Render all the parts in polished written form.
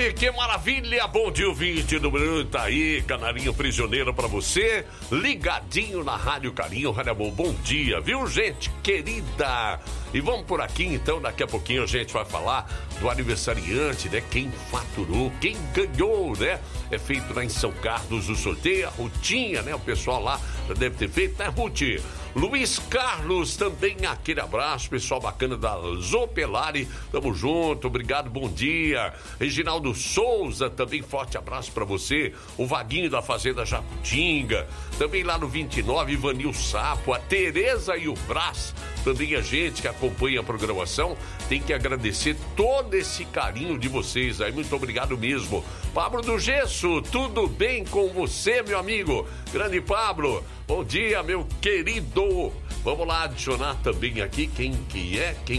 Oi, que maravilha! Bom dia, ouvinte do Bruno, tá aí, canarinho prisioneiro pra você, ligadinho na Rádio Carinho, Rádio Amor, bom dia, viu, gente querida? E vamos por aqui, então, daqui a pouquinho a gente vai falar do aniversariante, né? Quem faturou, quem ganhou, né? É feito lá em São Carlos o sorteio, a Rutinha, né? O pessoal lá já deve ter feito, né, Ruth? Luiz Carlos, também aquele abraço, pessoal bacana da Zopelari, tamo junto, obrigado, bom dia. Reginaldo Souza, também forte abraço pra você. O Vaguinho da Fazenda Jacutinga, também lá no 29, Ivanil Sapo, a Tereza e o Brás, também a gente que acompanha a programação, tem que agradecer todo esse carinho de vocês aí, muito obrigado mesmo. Pablo do Gesso, tudo bem com você, meu amigo? Grande Pablo, bom dia, meu querido. Vamos lá adicionar também aqui quem que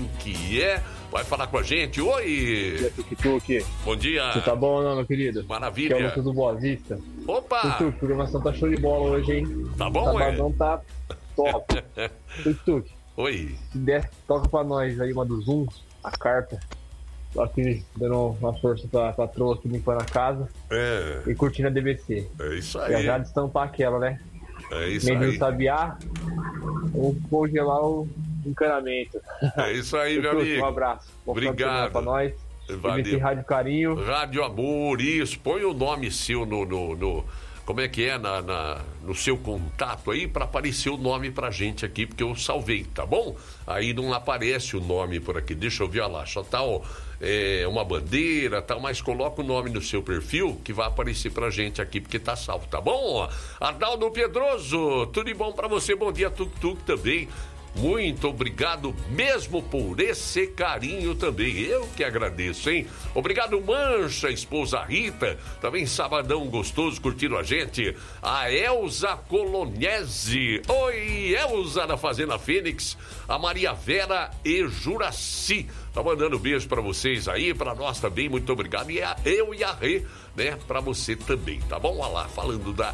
é, vai falar com a gente. Oi! Tuk-tuk. Bom dia. Você tá bom ou não, meu querido? Maravilha. Que é o Lucas do Boa Vista. Opa! Tuk-tuk, a programação tá show de bola hoje, hein? Tá bom, Sabadão tá top. Tuk-tuk. Oi. Se der, toca pra nós aí uma do Zoom, a carta. Tô aqui dando uma força pra patroa aqui limpando a casa. E curtindo a DBC. É isso aí. Já de estampar aquela, né? É isso Meio aí. do sabiá, vamos congelar o encanamento. É isso aí, meu Tuk-tuk, amigo. um abraço. Obrigado. Pra nós. Valeu. Rádio Carinho. Rádio Amor, isso. Põe o nome seu no como é que é? No seu contato aí, para aparecer o nome pra gente aqui, porque eu salvei, tá bom? Aí não aparece o nome por aqui. Deixa eu ver, olha lá, só tá uma bandeira, tal, mas coloca o nome no seu perfil que vai aparecer pra gente aqui, porque tá salvo, tá bom? Arnaldo Pedroso, tudo de bom pra você? Bom dia, Tuk-tuk também. Muito obrigado mesmo por esse carinho também. Eu que agradeço, hein? Obrigado, Mancha, esposa Rita. Também sabadão gostoso curtindo a gente. A Elza Colonese. Oi, Elza da Fazenda Fênix. A Maria Vera e Juraci. Tá mandando beijo pra vocês aí, pra nós também. Muito obrigado. E eu e a Rê, né? Pra você também, tá bom? Olha lá, falando da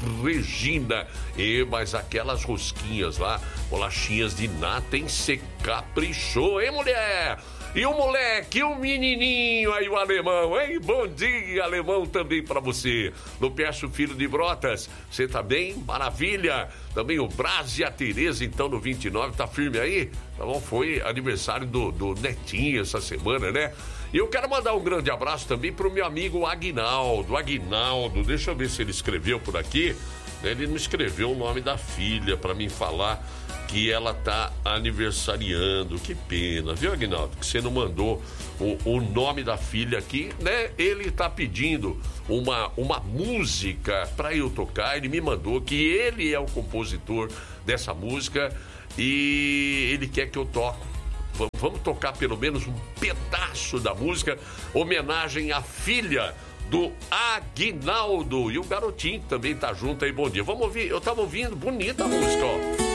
Regina. Mas aquelas rosquinhas lá, bolachinhas de nata, hein? Cê caprichou, hein, mulher? E o moleque, o menininho aí, o alemão, hein? Bom dia, alemão, também pra você. Lupercio Filho de Brotas, você tá bem? Maravilha. Também o Brás e a Tereza, então, no 29, tá firme aí? Tá bom? Foi aniversário do Netinho essa semana, né? E eu quero mandar um grande abraço também pro meu amigo Aguinaldo. Aguinaldo, deixa eu ver se ele escreveu por aqui. Ele não escreveu o nome da filha pra mim falar que ela tá aniversariando. Que pena, viu, Aguinaldo? Que você não mandou o nome da filha aqui, né? Ele tá pedindo uma música pra eu tocar. Ele me mandou que ele é o compositor dessa música e ele quer que eu toque. Vamos tocar pelo menos um pedaço da música, homenagem à filha do Aguinaldo. E o garotinho também tá junto aí, bom dia. Vamos ouvir, eu tava ouvindo, bonita a música, ó.